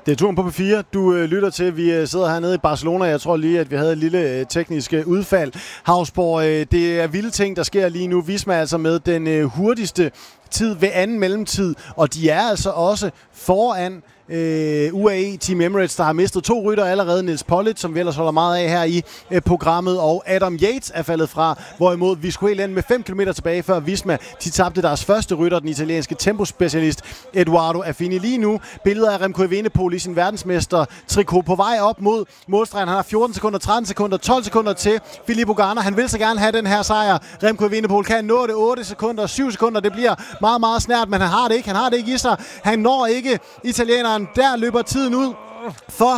Det er turen på P4, du lytter til. Vi sidder hernede i Barcelona. Jeg tror lige, at vi havde et lille teknisk udfald. Hausborg, det er vilde ting, der sker lige nu. Visma altså med den hurtigste tid ved anden mellemtid, og de er altså også foran UAE Team Emirates, der har mistet 2 rytter allerede. Niels Pollitt, som vi ellers holder meget af her i programmet, og Adam Yates er faldet fra, hvorimod vi skulle helt ende med 5 km tilbage før Visma. De tabte deres første rytter, den italienske tempospecialist Edoardo Affini. Lige nu billeder af Remco Evenepoel i sin verdensmester-trikot på vej op mod målstregen. Han har 14 sekunder, 13 sekunder, 12 sekunder til Filippo Ganna. Han vil så gerne have den her sejr. Remco Evenepoel kan nå det 8 sekunder, 7 sekunder. Det bliver meget, meget snært, men han har det ikke. Han har det ikke i sig. Han når ikke italieneren. Der løber tiden ud for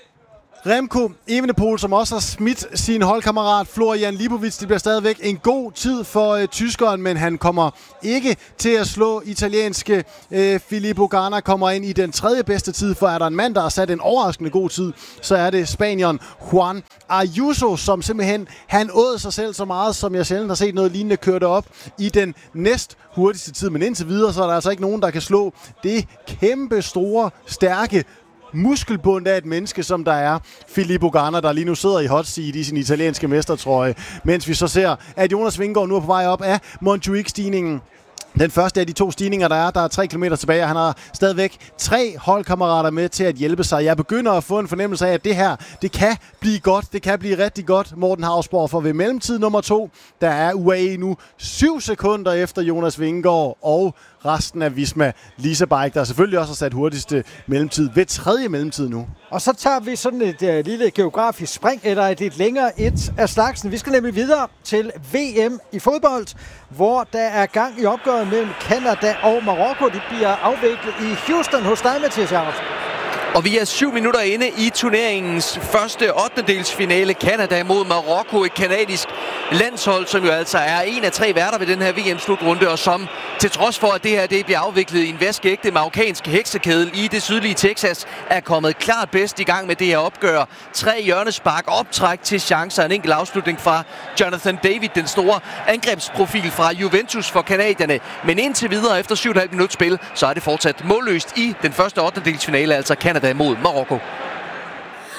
Remco Evenepoel, som også har smidt sin holdkammerat Florian Lipovic. Det bliver stadigvæk en god tid for tyskeren, men han kommer ikke til at slå italienske Filippo Ganna. Kommer ind i den 3. bedste tid, for er der en mand, der har sat en overraskende god tid, så er det spanieren Juan Ayuso, som simpelthen, han åd sig selv så meget, som jeg sjældent har set noget lignende, kørte op i den næst hurtigste tid. Men indtil videre, så er der altså ikke nogen, der kan slå det kæmpe store, stærke muskelbund af et menneske, som der er Filippo Ganna, der lige nu sidder i hot seat i sin italienske mestertrøje, mens vi så ser, at Jonas Vingegaard nu er på vej op af Montjuic-stigningen. Den første af de 2 stigninger, der er 3 km tilbage, og han har stadigvæk 3 holdkammerater med til at hjælpe sig. Jeg begynder at få en fornemmelse af, at det her, det kan blive godt, det kan blive rigtig godt, Morten Hausborg, for ved mellemtid nummer 2, der er UAE nu 7 sekunder efter Jonas Vingegaard, og resten af Visma Leasebike, der selvfølgelig også har sat hurtigste mellemtid ved 3. mellemtid nu. Og så tager vi sådan et lille geografisk spring, eller et længere et af slagsen. Vi skal nemlig videre til VM i fodbold, hvor der er gang i opgøret mellem Canada og Marokko. Det bliver afviklet i Houston hos dig, Mathias Jacobsen. Og vi er 7 minutter inde i turneringens første 8-delsfinale. Canada mod Marokko, et kanadisk landshold, som jo altså er en af 3 værter ved den her VM-slutrunde, og som til trods for, at det her bliver afviklet i en vaskeægte marokkansk heksekedel i det sydlige Texas, er kommet klart bedst i gang med det her opgør. 3 hjørnespark, optræk til chancer, en enkelt afslutning fra Jonathan David, den store angrebsprofil fra Juventus for kanadierne. Men indtil videre, efter 7,5 minutter spil, så er det fortsat målløst i den første 8-delsfinale, altså Canada mod Marokko.